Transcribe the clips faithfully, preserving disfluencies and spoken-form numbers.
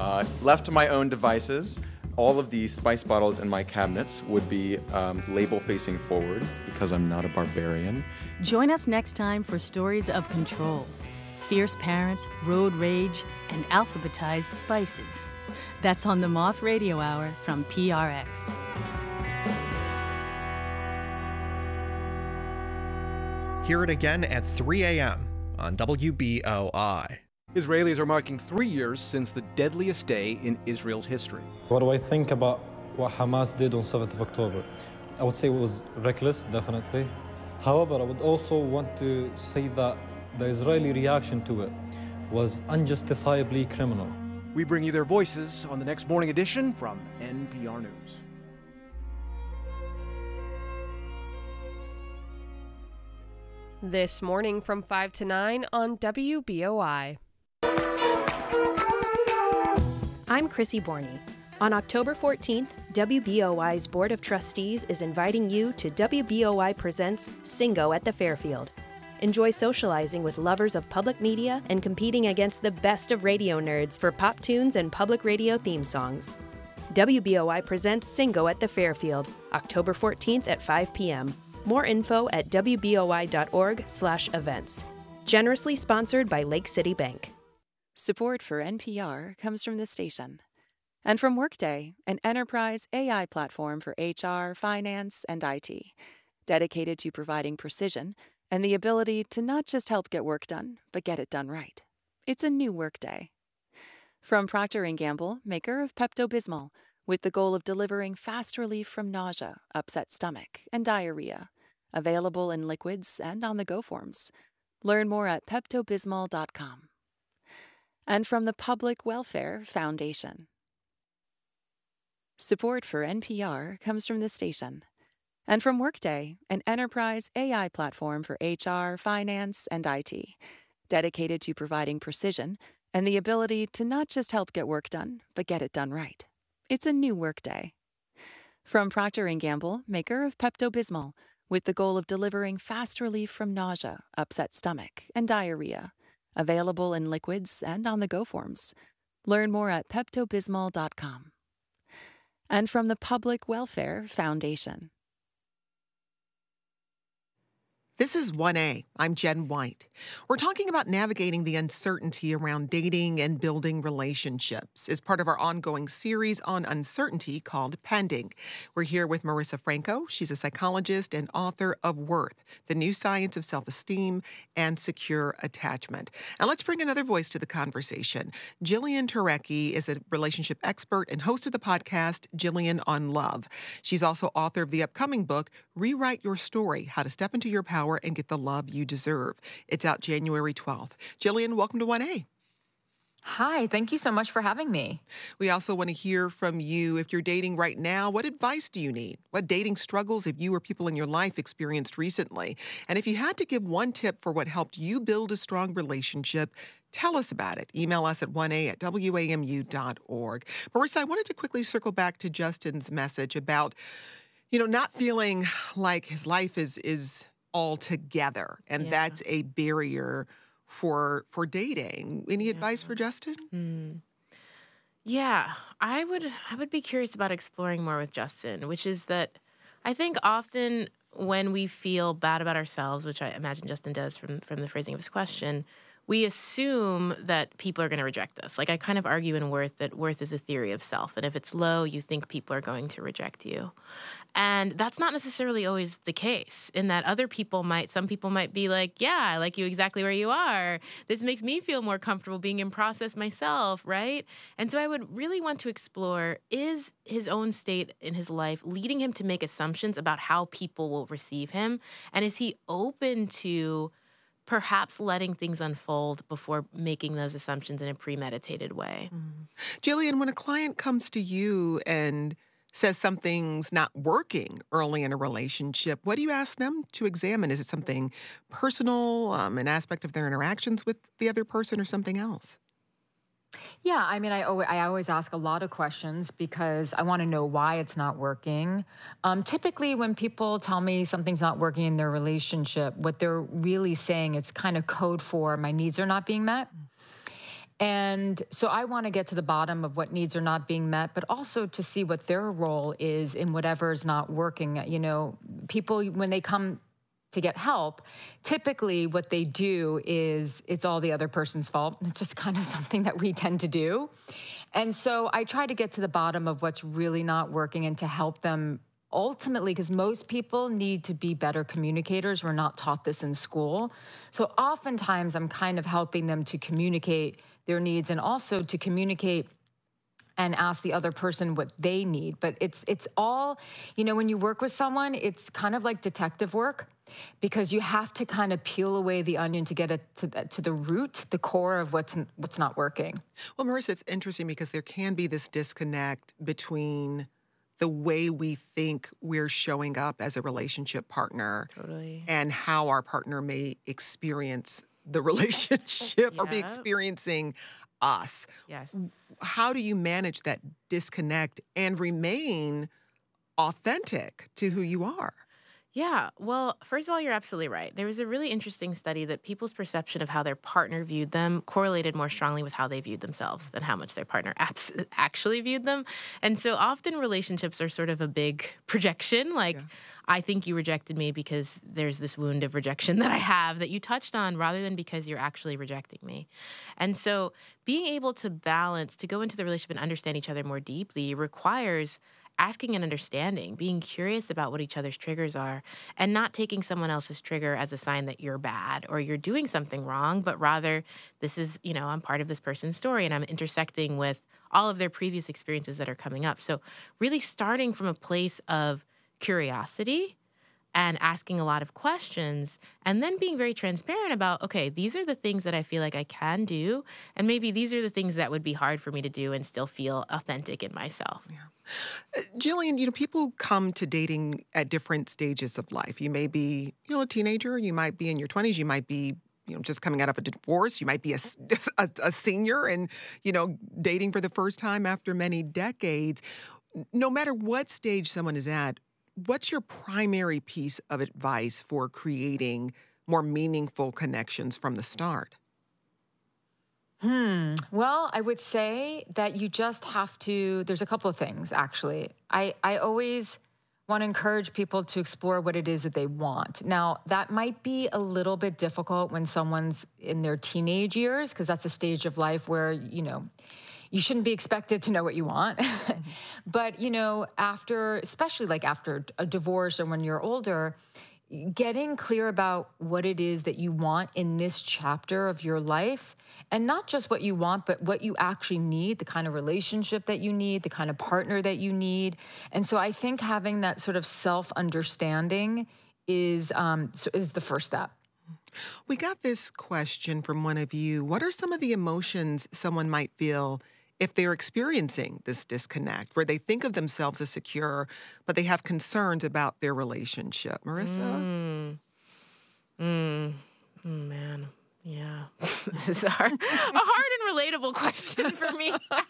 Uh, left to my own devices, all of the spice bottles in my cabinets would be um, label facing forward because I'm not a barbarian. Join us next time for stories of control, fierce parents, road rage, and alphabetized spices. That's on the Moth Radio Hour from P R X. Hear it again at three a.m. on W B O I. Israelis are marking three years since the deadliest day in Israel's history. What do I think about what Hamas did on seventh of October? I would say it was reckless, definitely. However, I would also want to say that the Israeli reaction to it was unjustifiably criminal. We bring you their voices on the next morning edition from N P R News. This morning from five to nine on W B O I. I'm Chrissy Borney. On October fourteenth, W B O I's Board of Trustees is inviting you to W B O I Presents Singo at the Fairfield. Enjoy socializing with lovers of public media and competing against the best of radio nerds for pop tunes and public radio theme songs. W B O I Presents Singo at the Fairfield, October fourteenth at five p.m. More info at w b o i dot org slash events. Generously sponsored by Lake City Bank. Support for N P R comes from this station. And from Workday, an enterprise A I platform for H R, finance, and I T, dedicated to providing precision and the ability to not just help get work done, but get it done right. It's a new Workday. From Procter and Gamble, maker of Pepto-Bismol, with the goal of delivering fast relief from nausea, upset stomach, and diarrhea. Available in liquids and on-the-go forms. Learn more at pepto bismol dot com. And from the Public Welfare Foundation. Support for N P R comes from this station. And from Workday, an enterprise A I platform for H R, finance, and I T, dedicated to providing precision and the ability to not just help get work done, but get it done right. It's a new Workday. From Procter and Gamble, maker of Pepto-Bismol, with the goal of delivering fast relief from nausea, upset stomach, and diarrhea. Available in liquids and on-the-go forms. Learn more at pepto bismol dot com. And from the Public Welfare Foundation. This is one A. I'm Jen White. We're talking about navigating the uncertainty around dating and building relationships as part of our ongoing series on uncertainty called Pending. We're here with Marissa Franco. She's a psychologist and author of Worth, The New Science of Self-Esteem and Secure Attachment. And let's bring another voice to the conversation. Jillian Turecki is a relationship expert and host of the podcast Jillian on Love. She's also author of the upcoming book, Rewrite Your Story, How to Step into Your Power and Get the Love You Deserve. It's out January twelfth. Jillian, welcome to one A. Hi, thank you so much for having me. We also want to hear from you. If you're dating right now, what advice do you need? What dating struggles have you or people in your life experienced recently? And if you had to give one tip for what helped you build a strong relationship, tell us about it. Email us at one a at w a m u dot org. Marissa, I wanted to quickly circle back to Justin's message about, you know, not feeling like his life is is all together, and yeah. that's a barrier for for dating. Any yeah. advice for Justin? Mm. Yeah, I would I would be curious about exploring more with Justin, which is that I think often when we feel bad about ourselves, which I imagine Justin does from from the phrasing of his question, we assume that people are going to reject us. Like I kind of argue in Worth that worth is a theory of self. And if it's low, you think people are going to reject you. And that's not necessarily always the case in that other people might, some people might be like, yeah, I like you exactly where you are. This makes me feel more comfortable being in process myself, right? And so I would really want to explore, is his own state in his life leading him to make assumptions about how people will receive him? And is he open to perhaps letting things unfold before making those assumptions in a premeditated way? Mm. Jillian, when a client comes to you and says something's not working early in a relationship, what do you ask them to examine? Is it something personal, um, an aspect of their interactions with the other person, or something else? Yeah, I mean, I always, I always ask a lot of questions because I want to know why it's not working. Um, typically, when people tell me something's not working in their relationship, what they're really saying, it's kind of code for my needs are not being met. And so I want to get to the bottom of what needs are not being met, but also to see what their role is in whatever is not working. You know, people, when they come to get help, typically what they do is it's all the other person's fault. It's just kind of something that we tend to do. And so I try to get to the bottom of what's really not working and to help them ultimately, because most people need to be better communicators. We're not taught this in school. So oftentimes I'm kind of helping them to communicate their needs and also to communicate and ask the other person what they need. But it's it's all, you know, when you work with someone, it's kind of like detective work, because you have to kind of peel away the onion to get it to the, to the root, the core of what's what's not working. Well, Marissa, it's interesting because there can be this disconnect between the way we think we're showing up as a relationship partner Totally. and how our partner may experience the relationship or be Yep. experiencing us. Yes. How do you manage that disconnect and remain authentic to who you are? Yeah, well, first of all, you're absolutely right. There was a really interesting study that people's perception of how their partner viewed them correlated more strongly with how they viewed themselves than how much their partner abs- actually viewed them. And so often relationships are sort of a big projection. Like, I think you rejected me because there's this wound of rejection that I have that you touched on, rather than because you're actually rejecting me. And so being able to balance, to go into the relationship and understand each other more deeply requires asking and understanding, being curious about what each other's triggers are, and not taking someone else's trigger as a sign that you're bad or you're doing something wrong, but rather this is, you know, I'm part of this person's story and I'm intersecting with all of their previous experiences that are coming up. So really starting from a place of curiosity and asking a lot of questions, and then being very transparent about, okay, these are the things that I feel like I can do, and maybe these are the things that would be hard for me to do and still feel authentic in myself. Uh, Jillian, you know, people come to dating at different stages of life. You may be, you know, a teenager, you might be in your twenties, you might be, you know, just coming out of a divorce, you might be a, s- a, a senior and, you know, dating for the first time after many decades. No matter what stage someone is at, what's your primary piece of advice for creating more meaningful connections from the start? Hmm. Well, I would say that you just have to, there's a couple of things, actually. I, I always want to encourage people to explore what it is that they want. Now, that might be a little bit difficult when someone's in their teenage years, because that's a stage of life where, you know, you shouldn't be expected to know what you want. But, you know, after, especially like after a divorce or when you're older, getting clear about what it is that you want in this chapter of your life, and not just what you want, but what you actually need, the kind of relationship that you need, the kind of partner that you need. And so I think having that sort of self-understanding is um, so- is the first step. We got this question from one of you. What are some of the emotions someone might feel if they're experiencing this disconnect, where they think of themselves as secure, but they have concerns about their relationship? Marissa? Mm. Mm. Mm, man. Yeah. This is a hard, a hard and relatable question for me.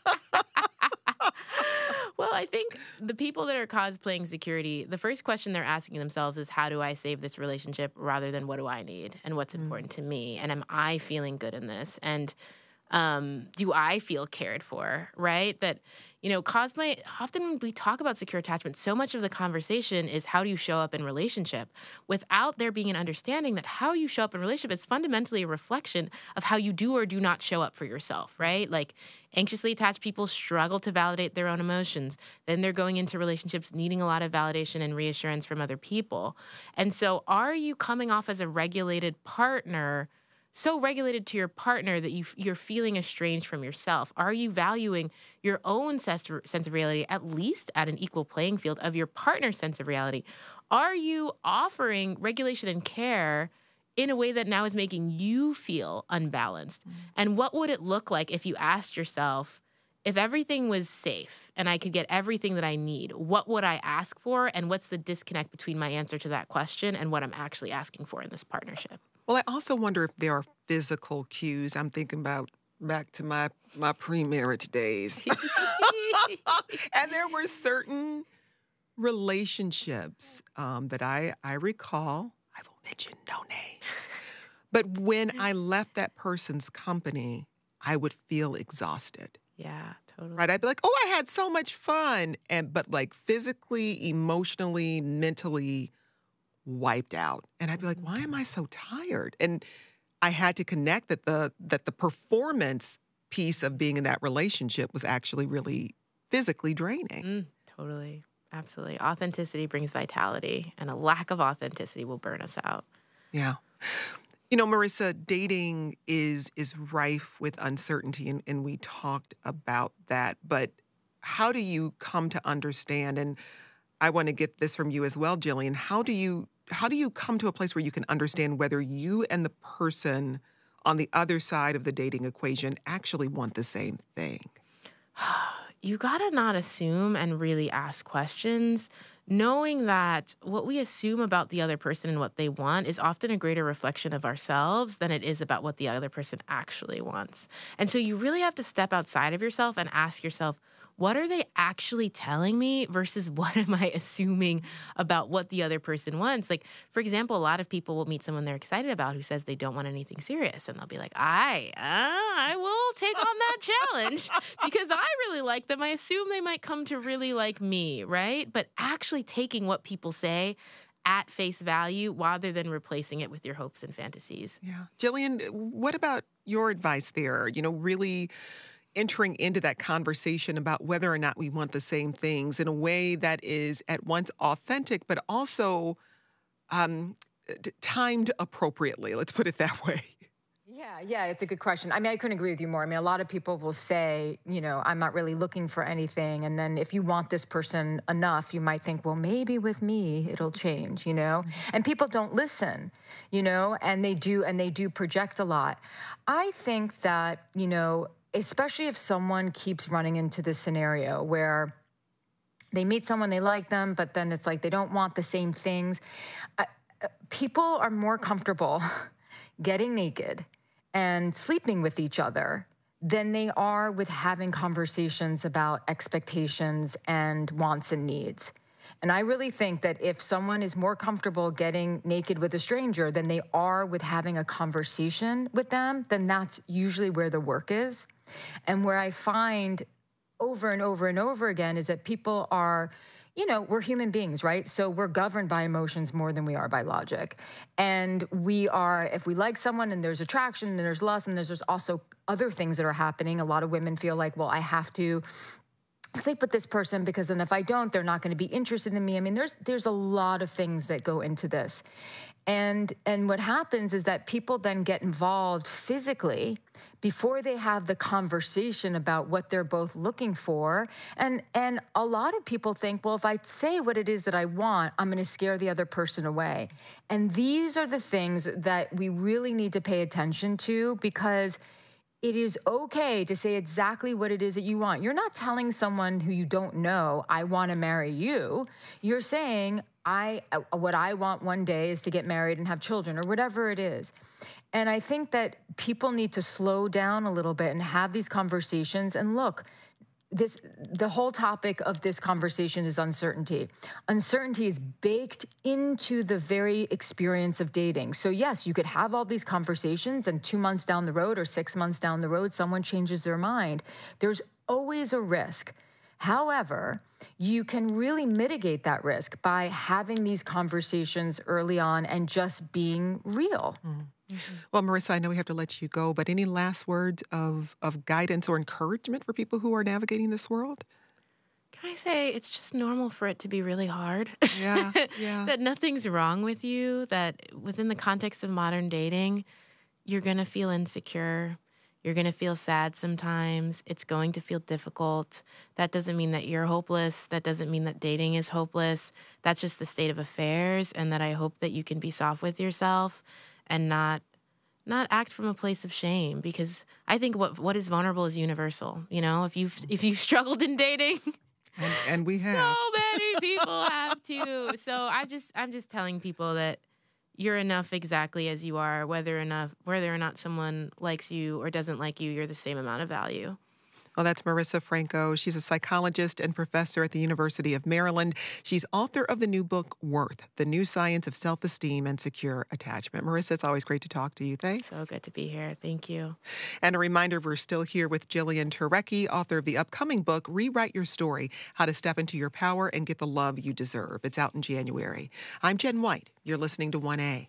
Well, I think the people that are cosplaying security, the first question they're asking themselves is, how do I save this relationship, rather than what do I need and what's important to me? And am I feeling good in this? And um, do I feel cared for, right? That, you know, cosplay, often when we talk about secure attachment, so much of the conversation is how do you show up in relationship, without there being an understanding that how you show up in relationship is fundamentally a reflection of how you do or do not show up for yourself, right? Like, anxiously attached people struggle to validate their own emotions. Then they're going into relationships needing a lot of validation and reassurance from other people. And so are you coming off as a regulated partner, so regulated to your partner that you, you're feeling estranged from yourself? Are you valuing your own sense sense of reality, at least at an equal playing field of your partner's sense of reality? Are you offering regulation and care in a way that now is making you feel unbalanced? Mm-hmm. And what would it look like if you asked yourself, if everything was safe and I could get everything that I need, what would I ask for? And what's the disconnect between my answer to that question and what I'm actually asking for in this partnership? Well, I also wonder if there are physical cues. I'm thinking about back to my, my pre-marriage days. And there were certain relationships um, that I, I recall. I will mention no names. But when I left that person's company, I would feel exhausted. Yeah, totally. Right? I'd be like, oh, I had so much fun. And but like physically, emotionally, mentally wiped out. And I'd be like, why am I so tired? And I had to connect that the that the performance piece of being in that relationship was actually really physically draining. Mm, totally. Absolutely. Authenticity brings vitality, and a lack of authenticity will burn us out. Yeah. You know, Marissa, dating is is rife with uncertainty, and, and we talked about that. But how do you come to understand, and I want to get this from you as well, Jillian, how do you how do you come to a place where you can understand whether you and the person on the other side of the dating equation actually want the same thing? You gotta not assume and really ask questions, knowing that what we assume about the other person and what they want is often a greater reflection of ourselves than it is about what the other person actually wants. And so you really have to step outside of yourself and ask yourself, what are they actually telling me versus what am I assuming about what the other person wants? Like, for example, a lot of people will meet someone they're excited about who says they don't want anything serious. And they'll be like, I, uh, I will take on that challenge because I really like them. I assume they might come to really like me, right? But actually taking what people say at face value rather than replacing it with your hopes and fantasies. Yeah. Jillian, what about your advice there? You know, really entering into that conversation about whether or not we want the same things in a way that is at once authentic, but also um, t- timed appropriately. Let's put it that way. Yeah, yeah, it's a good question. I mean, I couldn't agree with you more. I mean, a lot of people will say, you know, I'm not really looking for anything. And then if you want this person enough, you might think, well, maybe with me, it'll change, you know? And people don't listen, you know, and they do, and they do project a lot. I think that, you know, especially if someone keeps running into this scenario where they meet someone, they like them, but then it's like they don't want the same things. Uh, people are more comfortable getting naked and sleeping with each other than they are with having conversations about expectations and wants and needs. And I really think that if someone is more comfortable getting naked with a stranger than they are with having a conversation with them, then that's usually where the work is. And where I find over and over and over again is that people are, you know, we're human beings, right? So we're governed by emotions more than we are by logic. And we are, if we like someone and there's attraction and there's lust and there's just also other things that are happening, a lot of women feel like, well, I have to sleep with this person because then if I don't, they're not going to be interested in me. I mean, there's there's a lot of things that go into this. And and what happens is that people then get involved physically before they have the conversation about what they're both looking for. And and a lot of people think, well, if I say what it is that I want, I'm going to scare the other person away. And these are the things that we really need to pay attention to, because it is okay to say exactly what it is that you want. You're not telling someone who you don't know, I want to marry you. You're saying, I, what I want one day is to get married and have children, or whatever it is. And I think that people need to slow down a little bit and have these conversations. And look, this, the whole topic of this conversation is uncertainty. Uncertainty is baked into the very experience of dating. So yes, you could have all these conversations and two months down the road or six months down the road, someone changes their mind. There's always a risk. However, you can really mitigate that risk by having these conversations early on and just being real. Mm. Mm-hmm. Well, Marissa, I know we have to let you go, but any last words of, of guidance or encouragement for people who are navigating this world? Can I say it's just normal for it to be really hard? Yeah, yeah. That nothing's wrong with you, that within the context of modern dating, you're going to feel insecure. You're going to feel sad sometimes. It's going to feel difficult. That doesn't mean that you're hopeless. That doesn't mean that dating is hopeless. That's just the state of affairs, and that I hope that you can be soft with yourself and not not act from a place of shame, because I think what what is vulnerable is universal. You know, if you've if you've struggled in dating, and, and we have, so many people have too. So I'm just I'm just telling people that you're enough exactly as you are, whether enough whether or not someone likes you or doesn't like you, you're the same amount of value. Well, that's Marissa Franco. She's a psychologist and professor at the University of Maryland. She's author of the new book, Worth, The New Science of Self-Esteem and Secure Attachment. Marissa, it's always great to talk to you. Thanks. So good to be here. Thank you. And a reminder, we're still here with Jillian Turecki, author of the upcoming book, Rewrite Your Story, How to Step into Your Power and Get the Love You Deserve. It's out in January. I'm Jen White. You're listening to one A.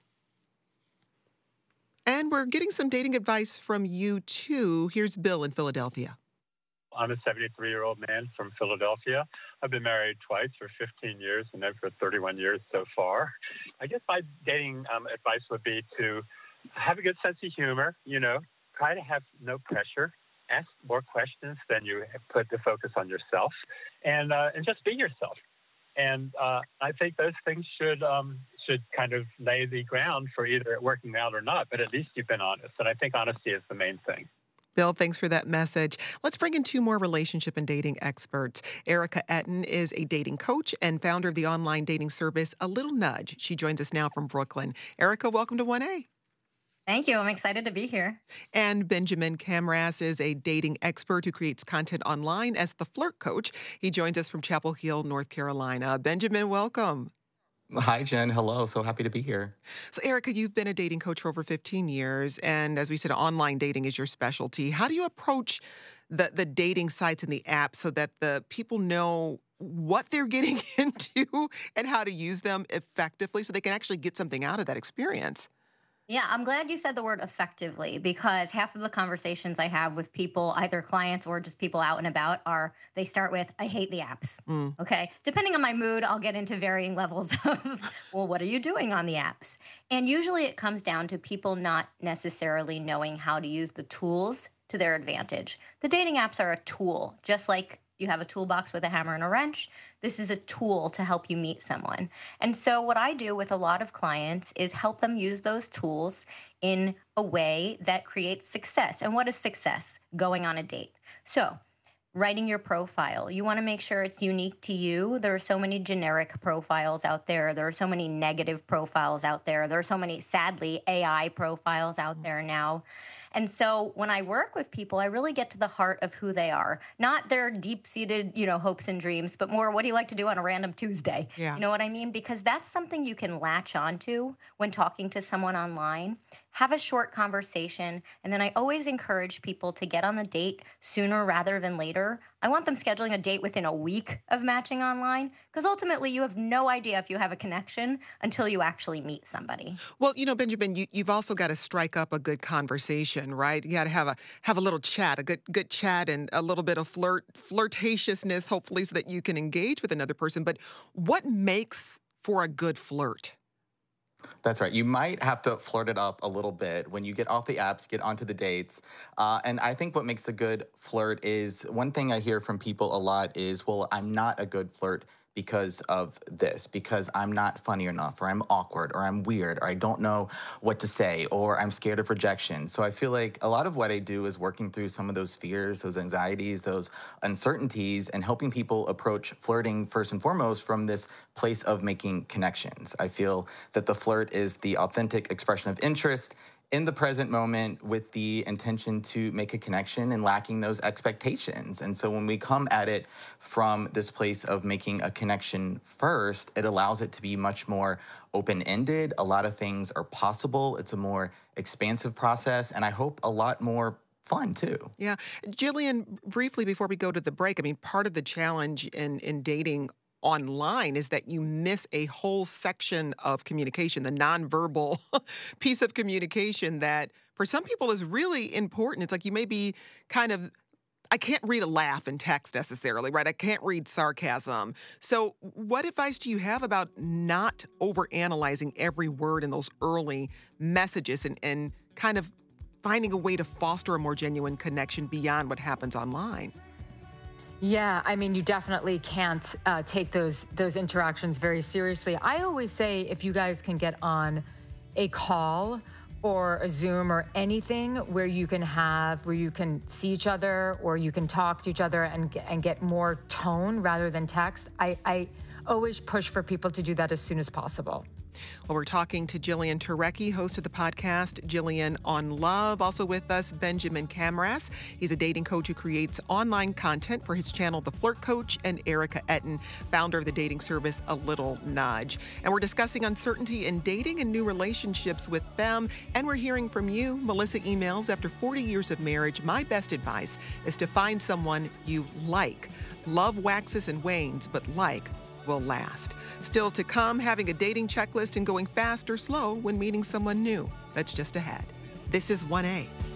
And we're getting some dating advice from you, too. Here's Bill in Philadelphia. I'm a seventy-three-year-old man from Philadelphia. I've been married twice for fifteen years and then for thirty-one years so far. I guess my dating um, advice would be to have a good sense of humor, you know, try to have no pressure, ask more questions than you put the focus on yourself, and uh, and just be yourself. And uh, I think those things should um, should kind of lay the ground for either it working out or not, but at least you've been honest. And I think honesty is the main thing. Bill, thanks for that message. Let's bring in two more relationship and dating experts. Erica Etten is a dating coach and founder of the online dating service A Little Nudge. She joins us now from Brooklyn. Erica, welcome to one A. Thank you. I'm excited to be here. And Benjamin Camras is a dating expert who creates content online as the Flirt Coach. He joins us from Chapel Hill, North Carolina. Benjamin, welcome. Hi, Jen. Hello. So happy to be here. So, Erica, you've been a dating coach for over fifteen years, and as we said, online dating is your specialty. How do you approach the, the dating sites and the apps so that the people know what they're getting into and how to use them effectively so they can actually get something out of that experience? Yeah, I'm glad you said the word effectively, because half of the conversations I have with people, either clients or just people out and about, are they start with, I hate the apps. Mm. Okay. Depending on my mood, I'll get into varying levels of, well, what are you doing on the apps? And usually it comes down to people not necessarily knowing how to use the tools to their advantage. The dating apps are a tool, just like you have a toolbox with a hammer and a wrench. This is a tool to help you meet someone. And so what I do with a lot of clients is help them use those tools in a way that creates success. And what is success? Going on a date. So writing your profile. You want to make sure it's unique to you. There are so many generic profiles out there. There are so many negative profiles out there. There are so many, sadly, A I profiles out there now. And so when I work with people, I really get to the heart of who they are, not their deep-seated, you know, hopes and dreams, but more what do you like to do on a random Tuesday? Yeah. You know what I mean? Because that's something you can latch onto when talking to someone online. Have a short conversation, and then I always encourage people to get on the date sooner rather than later. I want them scheduling a date within a week of matching online, because ultimately you have no idea if you have a connection until you actually meet somebody. Well, you know, Benjamin, you, you've also got to strike up a good conversation, right? You got to have a have a little chat, a good good chat, and a little bit of flirt flirtatiousness, hopefully, so that you can engage with another person. But what makes for a good flirt? That's right. You might have to flirt it up a little bit when you get off the apps, get onto the dates. Uh, and I think what makes a good flirt is, one thing I hear from people a lot is, well, I'm not a good flirt because of this, because I'm not funny enough, or I'm awkward, or I'm weird, or I don't know what to say, or I'm scared of rejection. So I feel like a lot of what I do is working through some of those fears, those anxieties, those uncertainties, and helping people approach flirting first and foremost from this place of making connections. I feel that the flirt is the authentic expression of interest in the present moment with the intention to make a connection and lacking those expectations. And so when we come at it from this place of making a connection first, it allows it to be much more open-ended. A lot of things are possible. It's a more expansive process, and I hope a lot more fun too. Yeah. Jillian, briefly before we go to the break, I mean, part of the challenge in, in dating online is that you miss a whole section of communication, the nonverbal piece of communication that for some people is really important. It's like you may be kind of, I can't read a laugh in text necessarily, right? I can't read sarcasm. So what advice do you have about not overanalyzing every word in those early messages and, and kind of finding a way to foster a more genuine connection beyond what happens online? Yeah, I mean, you definitely can't uh, take those those interactions very seriously. I always say if you guys can get on a call or a Zoom or anything where you can have, where you can see each other or you can talk to each other and, and get more tone rather than text, I, I always push for people to do that as soon as possible. Well, we're talking to Jillian Turecki, host of the podcast Jillian on Love. Also with us, Benjamin Camras. He's a dating coach who creates online content for his channel, The Flirt Coach, and Erica Etten, founder of the dating service A Little Nudge. And we're discussing uncertainty in dating and new relationships with them. And we're hearing from you. Melissa emails, after forty years of marriage, my best advice is to find someone you like. Love waxes and wanes, but like will last. Still to come, having a dating checklist and going fast or slow when meeting someone new. That's just ahead. This is one A.